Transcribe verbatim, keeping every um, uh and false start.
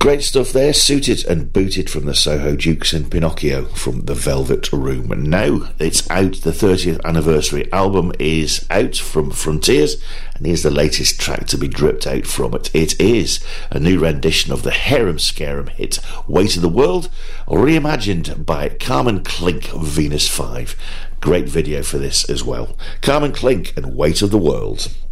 Great stuff there, Suited and Booted from the Soho Dukes and Pinocchio from the Velvet Room. And now it's out, the thirtieth anniversary album is out from Frontiers, and here's the latest track to be dripped out from it. It is a new rendition of the Harem Scarum hit Weight of the World, reimagined by Carmen Klink of Venus five. Great video for this as well. Carmen Klink and Weight of the World.